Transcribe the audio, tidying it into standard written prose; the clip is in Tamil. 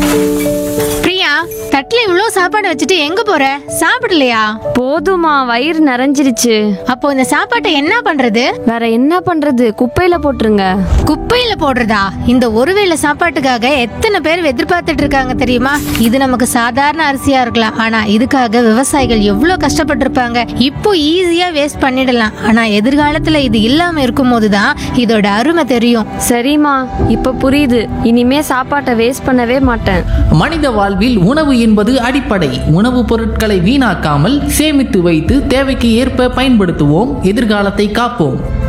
பிரியா, தட்டுல இவ்ளோ சாப்பாடு வச்சுட்டு எங்க போற? சாப்பிடலையா? போதுமா, வயிறு நிறைஞ்சிருச்சு. அப்போ இந்த சாப்பாட்டை என்ன பண்றது? வேற என்ன பண்றது? குப்பையில போட்டுருங்க. குப்பையில போடுறதா? இந்த ஒருவேளை சாப்பாட்டுக்காக எத்தனை பேர் எதிர்பார்த்துட்டு இருக்காங்க தெரியுமா? இது நமக்கு சாதாரண அரிசியா இருக்கலாம், ஆனா இதுக்காக விவசாயிகள் எவ்வளவு கஷ்டப்பட்டிருப்பாங்க. இப்போ ஈஸியா வேஸ்ட் பண்ணிடலாம், ஆனா எதிர்காலத்துல இது இல்லாம இருக்கும் போதுதான் இதோட அருமை தெரியும். சரிம்மா, இப்ப புரியுது. இனிமே சாப்பாட்டை வேஸ்ட் பண்ணவே மாட்டேன். மனித வாழ்வில் உணவு என்பது அடிப்படை. உணவுப் பொருட்களை வீணாக்காமல் சேமித்து வைத்து தேவைக்கு ஏற்ப பயன்படுத்துவோம். எதிர்காலத்தை காப்போம்.